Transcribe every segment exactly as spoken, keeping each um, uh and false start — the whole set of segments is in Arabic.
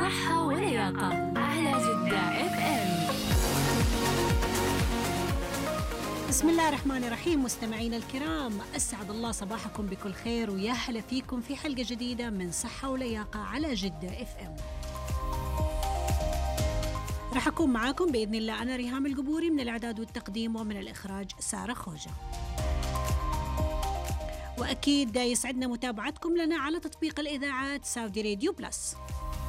صحة ولياقة على جدة اف ام. بسم الله الرحمن الرحيم. مستمعينا الكرام، أسعد الله صباحكم بكل خير ويا هلا فيكم في حلقة جديدة من صحة ولياقة على جدة اف ام. راح أكون معاكم بإذن الله أنا ريهام القبوري من الإعداد والتقديم، ومن الإخراج سارة خوجة. وأكيد يسعدنا متابعتكم لنا على تطبيق الإذاعات سعودي راديو بلس.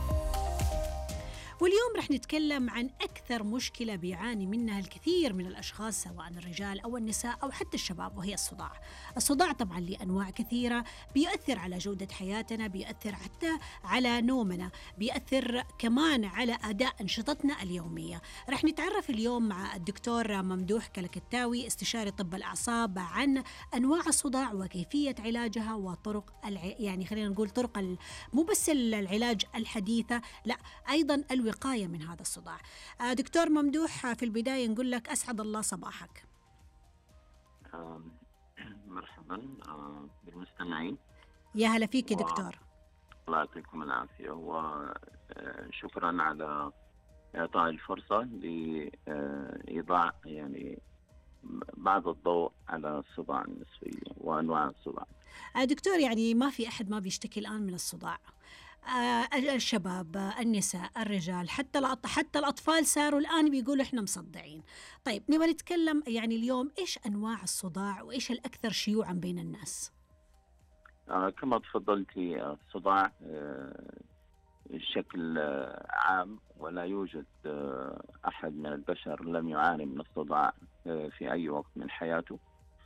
واليوم رح نتكلم عن أكثر مشكلة بيعاني منها الكثير من الأشخاص، سواء الرجال أو النساء أو حتى الشباب، وهي الصداع. الصداع طبعا لأنواع كثيرة، بيؤثر على جودة حياتنا، بيؤثر حتى على نومنا، بيؤثر كمان على أداء أنشطتنا اليومية. رح نتعرف اليوم مع الدكتور ممدوح كلكتاوي، استشاري طب الأعصاب، عن أنواع الصداع وكيفية علاجها وطرق الع... يعني خلينا نقول طرق ال... مو بس العلاج الحديثة، لا أيضا الوقاية من هذا الصداع. دكتور ممدوح، في البداية نقول لك أسعد الله صباحك. مرحبا بالمستمعين. يا هلا فيك يا و... دكتور. الله يعطيكم العافية، وشكرا على إعطاء الفرصة لإيضاع يعني بعض الضوء على الصداع النصفي وأنواع الصداع. دكتور، يعني ما في أحد ما بيشتكي الآن من الصداع، الشباب، النساء، الرجال، حتى الأط... حتى الأطفال صاروا الآن بيقولوا إحنا مصدعين. طيب نبغى نتكلم يعني اليوم إيش أنواع الصداع وإيش الأكثر شيوعا بين الناس؟ آه كما تفضلتي، الصداع آه بشكل آه عام، ولا يوجد آه أحد من البشر لم يعاني من الصداع آه في أي وقت من حياته.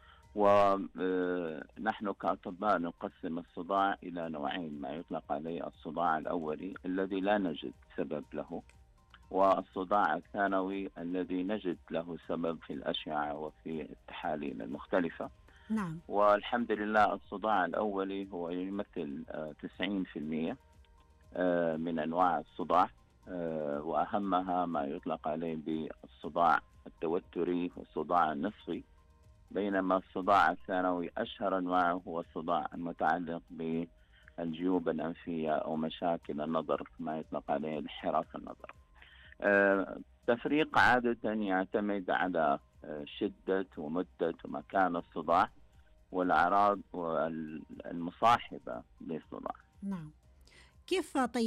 ونحن كأطباء نقسم الصداع إلى نوعين: ما يطلق عليه الصداع الأولي الذي لا نجد سبب له، والصداع الثانوي الذي نجد له سبب في الأشعة وفي التحاليل المختلفة. نعم. والحمد لله الصداع الأولي هو يمثل تسعين بالمئة من أنواع الصداع، وأهمها ما يطلق عليه بالصداع التوتري والصداع النصفي، بينما الصداع الثانوي أشهر أنواعه هو الصداع المتعلق بالجيوب الأنفية أو مشاكل النظر، ما يطلق عليه انحراف النظر. أه تفريق عادة يعتمد على شدة ومدة ومكان الصداع والأعراض المصاحبة للصداع. نعم. كيف طيب